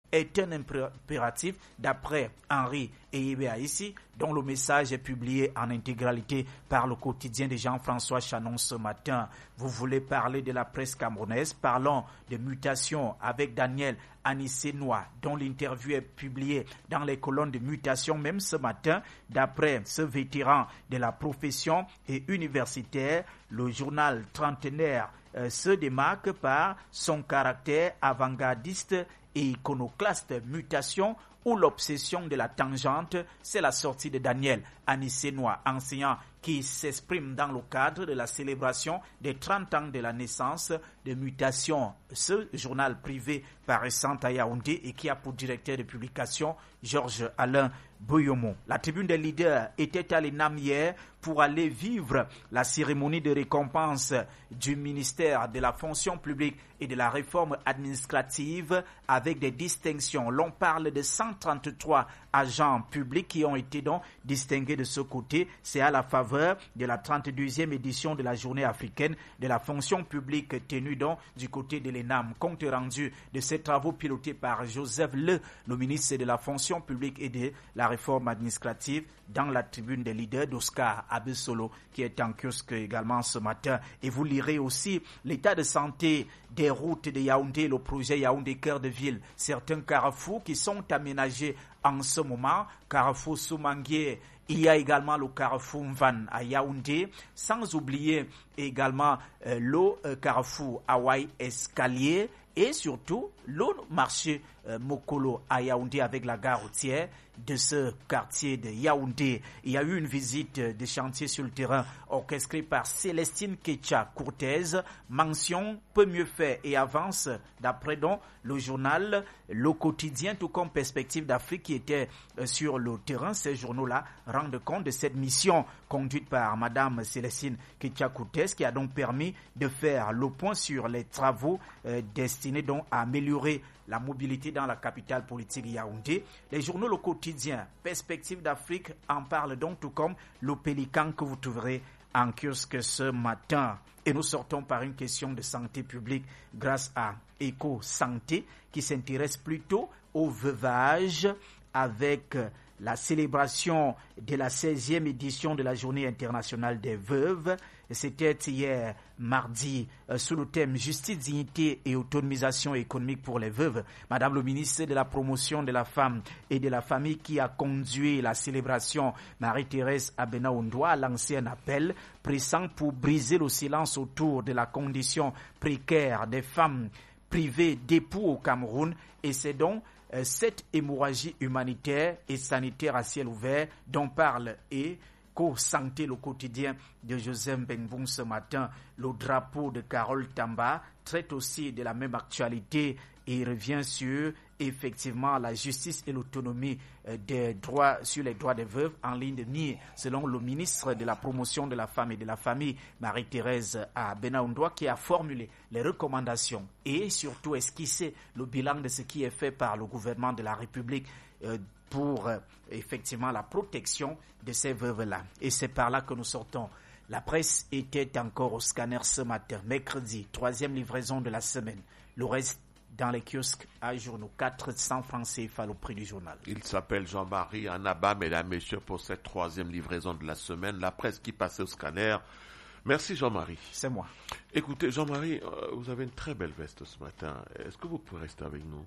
est un impératif d'après Henri Eyebe ici, dont le message est publié en intégralité par le quotidien de Jean-François Chanon ce matin. Vous voulez parler de la presse camerounaise? Parlons de mutation avec Daniel Anissenois, dont l'interview est publiée dans les colonnes de mutation même ce matin. D'après ce vétéran de la profession et universitaire, le journal trentenaire se démarque par son caractère avant-gardiste et iconoclaste. Mutation ou l'obsession de la tangente, c'est la sortie de Daniel Anissenois, enseignant qui s'exprime dans le cadre de la célébration des 30 ans de la naissance de Mutation, ce journal privé paraissant à Yaoundé et qui a pour directeur de publication Georges Alain Boyomo. La tribune des leaders était à l'ENAM hier pour aller vivre la cérémonie de récompense du ministère de la fonction publique et de la réforme administrative avec des distinctions. L'on parle de 133 agents publics qui ont été donc distingués de ce côté. C'est à la faveur de la 32e édition de la journée africaine de la fonction publique tenue donc du côté de l'ENAM. Compte rendu de ces travaux pilotés par Joseph Le ministre de la fonction publique et de la réforme administrative, dans la tribune des leaders d'Oscar Abesolo qui est en kiosque également ce matin. Et vous lirez aussi l'état de santé des routes de Yaoundé, le projet Yaoundé Cœur de Ville. Certains carrefours qui sont aménagés en ce moment, carrefour Soumangué. Il y a également le carrefour Mvan à Yaoundé, sans oublier également le carrefour Hawaï Escalier et surtout le marché Mokolo à Yaoundé avec la gare routière de ce quartier de Yaoundé. Il y a eu une visite de chantier sur le terrain orchestrée par Célestine Ketcha Cortez. Mention peut mieux faire et avance d'après donc le journal Le Quotidien, tout comme Perspective d'Afrique qui était sur le terrain. Ces journaux-là rendent compte de cette mission conduite par Madame Célestine Ketcha Cortez qui a donc permis de faire le point sur les travaux destinés donc à améliorer la mobilité dans la capitale politique Yaoundé. Les journaux Le Quotidien, Perspective d'Afrique en parlent donc tout comme Le Pélican que vous trouverez en kiosque ce matin. Et nous sortons par une question de santé publique grâce à Eco Santé qui s'intéresse plutôt au veuvage avec la célébration de la 16e édition de la Journée internationale des veuves. C'était hier mardi sous le thème Justice, dignité et autonomisation économique pour les veuves. Madame le ministre de la promotion de la femme et de la famille qui a conduit la célébration, Marie-Thérèse Abena-Ondoa, a lancé un appel pressant pour briser le silence autour de la condition précaire des femmes privées d'époux au Cameroun. Et c'est donc cette hémorragie humanitaire et sanitaire à ciel ouvert dont parle Santé, le quotidien de Joseph Benboum ce matin. Le drapeau de Carole Tamba traite aussi de la même actualité et revient sur effectivement la justice et l'autonomie des droits sur les droits des veuves en ligne de mire, selon le ministre de la promotion de la femme et de la famille, Marie-Thérèse Abena-Ondoa, qui a formulé les recommandations et surtout esquissé le bilan de ce qui est fait par le gouvernement de la République pour effectivement la protection de ces veuves-là. Et c'est par là que nous sortons. La presse était encore au scanner ce matin, mercredi, 3e livraison de la semaine. Le reste dans les kiosques à journaux, 400 francs CFA au prix du journal. Il s'appelle Jean-Marie Anaba, mesdames, messieurs, pour cette 3e livraison de la semaine. La presse qui passait au scanner. Merci Jean-Marie. C'est moi. Écoutez, Jean-Marie, vous avez une très belle veste ce matin. Est-ce que vous pouvez rester avec nous?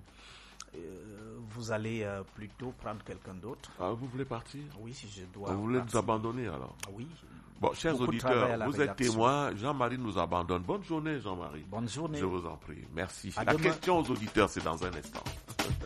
Vous allez plutôt prendre quelqu'un d'autre. Ah, vous voulez partir? Oui, si je dois. Vous voulez nous abandonner alors? Oui. Bon, chers auditeurs, vous êtes témoins. Jean-Marie nous abandonne. Bonne journée, Jean-Marie. Bonne journée. Je vous en prie. Merci. À La demain. question aux auditeurs, c'est dans un instant.